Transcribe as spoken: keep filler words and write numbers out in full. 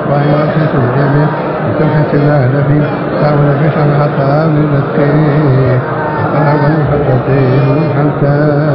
الإصبع والخيط الجميع وتمحة الأهل في تعمل في شرحة من الكيف وقلب المحبتين والحمتان